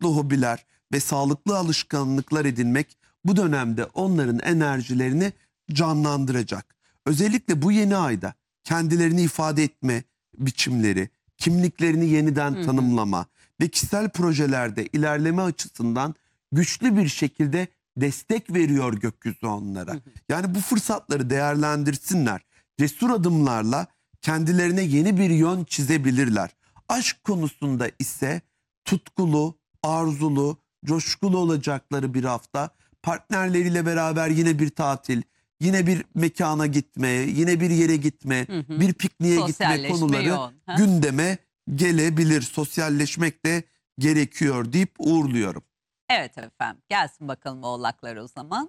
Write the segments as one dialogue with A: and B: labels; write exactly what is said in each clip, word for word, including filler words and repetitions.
A: farklı hobiler ve sağlıklı alışkanlıklar edinmek bu dönemde onların enerjilerini canlandıracak. Özellikle bu yeni ayda kendilerini ifade etme biçimleri, kimliklerini yeniden
B: Hı hı.
A: tanımlama ve kişisel projelerde ilerleme açısından güçlü bir şekilde destek veriyor gökyüzü onlara.
B: Hı hı.
A: Yani bu fırsatları değerlendirsinler. Cesur adımlarla kendilerine yeni bir yön çizebilirler. Aşk konusunda ise tutkulu, arzulu, coşkulu olacakları bir hafta. Partnerleriyle beraber yine bir tatil, yine bir mekana gitme, yine bir yere gitme,
B: Hı hı.
A: bir pikniğe gitme
B: Sosyalleşme
A: konuları
B: yoğun, ha?
A: gündeme gelebilir. Sosyalleşmek de gerekiyor deyip uğurluyorum.
B: Evet efendim. Gelsin bakalım oğlaklar o zaman.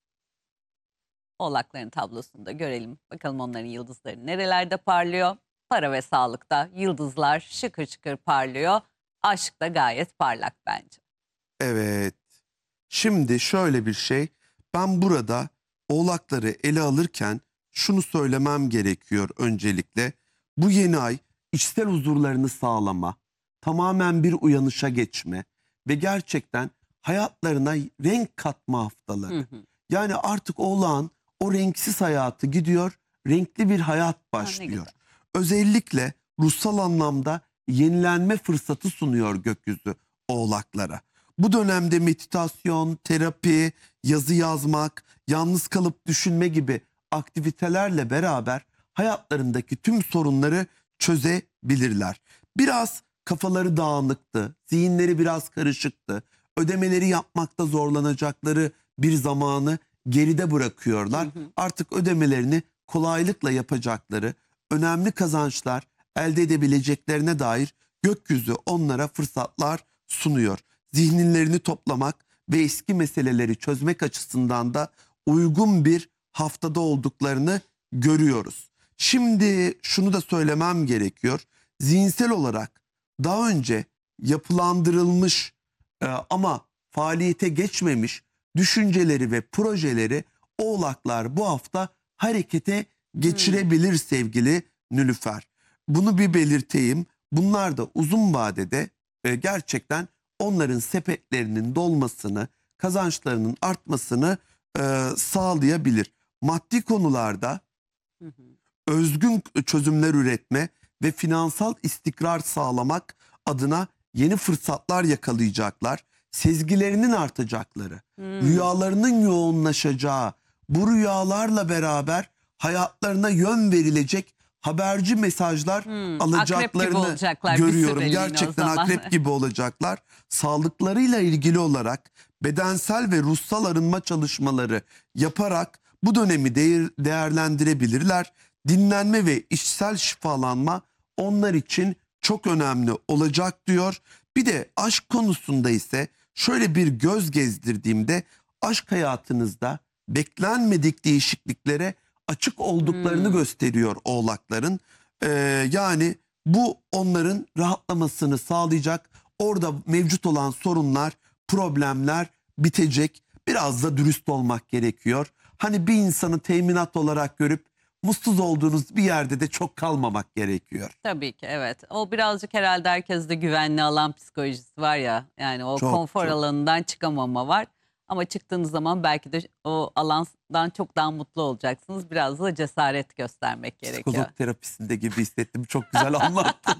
B: Oğlakların tablosunu da görelim. Bakalım onların yıldızları nerelerde parlıyor? Para ve sağlıkta yıldızlar şıkır şıkır parlıyor. Aşk da gayet parlak bence.
A: Evet. Şimdi şöyle bir şey. Ben burada oğlakları ele alırken şunu söylemem gerekiyor öncelikle. Bu yeni ay içsel huzurlarını sağlama, tamamen bir uyanışa geçme ve gerçekten hayatlarına renk katma haftaları.
B: Hı hı.
A: Yani artık oğlağın o renksiz hayatı gidiyor, renkli bir hayat
B: ne
A: başlıyor.
B: güzel.
A: Özellikle ruhsal anlamda yenilenme fırsatı sunuyor gökyüzü oğlaklara. Bu dönemde meditasyon, terapi, yazı yazmak, yalnız kalıp düşünme gibi aktivitelerle beraber hayatlarındaki tüm sorunları çözebilirler. Biraz kafaları dağınıktı, zihinleri biraz karışıktı. Ödemeleri yapmakta zorlanacakları bir zamanı geride bırakıyorlar.
B: Hı hı.
A: Artık ödemelerini kolaylıkla yapacakları, önemli kazançlar elde edebileceklerine dair gökyüzü onlara fırsatlar sunuyor. Zihinlerini toplamak ve eski meseleleri çözmek açısından da uygun bir haftada olduklarını görüyoruz. Şimdi şunu da söylemem gerekiyor. Zihinsel olarak daha önce yapılandırılmış e, ama faaliyete geçmemiş düşünceleri ve projeleri oğlaklar bu hafta harekete geçirebilir sevgili Nilüfer. Bunu bir belirteyim. Bunlar da uzun vadede e, gerçekten onların sepetlerinin dolmasını, kazançlarının artmasını e, sağlayabilir. Maddi konularda
B: Hı hı.
A: özgün çözümler üretme ve finansal istikrar sağlamak adına yeni fırsatlar yakalayacaklar. Sezgilerinin artacakları,
B: Hmm.
A: rüyalarının yoğunlaşacağı, bu rüyalarla beraber hayatlarına yön verilecek haberci mesajlar
B: Hmm,
A: alacaklarını
B: akrep gibi olacaklar bir
A: görüyorum.
B: süreliğine o
A: Gerçekten
B: zaman.
A: akrep gibi olacaklar. Sağlıklarıyla ilgili olarak bedensel ve ruhsal arınma çalışmaları yaparak bu dönemi değer, değerlendirebilirler. Dinlenme ve içsel şifalanma onlar için çok önemli olacak diyor. Bir de aşk konusunda ise şöyle bir göz gezdirdiğimde aşk hayatınızda beklenmedik değişikliklere açık olduklarını
B: Hmm.
A: gösteriyor oğlakların. Ee, yani bu onların rahatlamasını sağlayacak. Orada mevcut olan sorunlar, problemler bitecek. Biraz da dürüst olmak gerekiyor. Hani bir insanı teminat olarak görüp mutsuz olduğunuz bir yerde de çok kalmamak gerekiyor.
B: Tabii ki evet. O birazcık herhalde herkeste güvenli alan psikolojisi var ya. Yani o
A: Çok
B: konfor
A: çok.
B: alanından çıkamama var. Ama çıktığınız zaman belki de o alandan çok daha mutlu olacaksınız. Biraz da cesaret göstermek gerekiyor.
A: Psikolog terapisinde gibi hissettim. Çok güzel anlattın.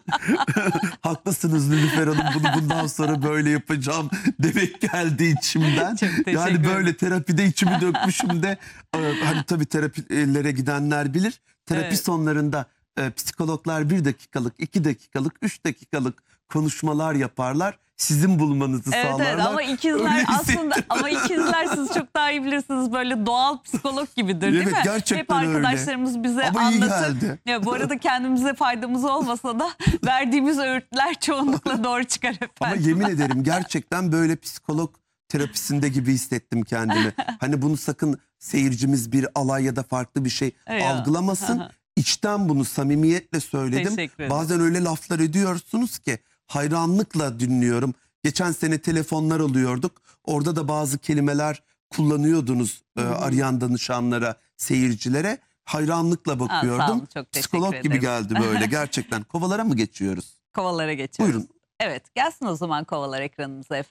A: Haklısınız Nilüfer Hanım. Bunu bundan sonra böyle yapacağım demek geldi içimden.
B: Çok teşekkür
A: Yani
B: ederim.
A: böyle terapide içimi dökmüşüm de e, hani tabii terapilere gidenler bilir. Terapi
B: Evet.
A: sonlarında e, psikologlar bir dakikalık, iki dakikalık, üç dakikalık konuşmalar yaparlar. Sizin bulmanızı
B: Evet
A: sağlarlar.
B: evet ama ikizler
A: Öyle
B: aslında
A: hissettim.
B: ama ikizler siz çok daha iyi bilirsiniz, böyle doğal psikolog gibidir değil
A: Evet,
B: mi?
A: gerçekten
B: Hep
A: öyle.
B: arkadaşlarımız bize
A: Ama iyi
B: anlatır.
A: geldi.
B: Ya, bu arada kendimize faydamız olmasa da verdiğimiz öğütler çoğunlukla doğru çıkar efendim.
A: Ama yemin ederim gerçekten böyle psikolog terapisinde gibi hissettim kendimi. Hani bunu sakın seyircimiz bir alay ya da farklı bir şey
B: Ya.
A: algılamasın. İçten bunu samimiyetle söyledim.
B: Teşekkür ederim.
A: Bazen öyle laflar ediyorsunuz ki hayranlıkla dinliyorum. Geçen sene telefonlar alıyorduk. Orada da bazı kelimeler kullanıyordunuz e, arayan danışanlara, seyircilere. Hayranlıkla
B: Aa,
A: bakıyordum.
B: sağ olun, çok teşekkür
A: Psikolog gibi
B: ederim.
A: geldi böyle gerçekten. Kovalara mı geçiyoruz?
B: Kovalara geçiyoruz.
A: Buyurun.
B: Evet, gelsin o zaman kovalar ekranımıza efendim.